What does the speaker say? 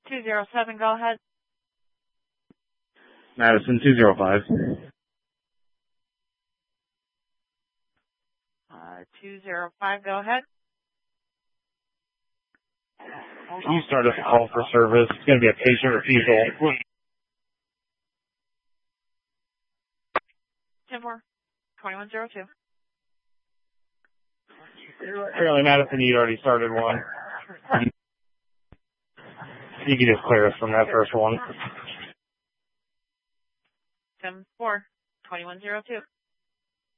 207, go ahead. Madison 205. 205, go ahead. You started a call for service. It's going to be a patient refusal. 10-4, 2102. Apparently, Madison, you'd already started one. You can just clear us from that first one. 10-4, 2102.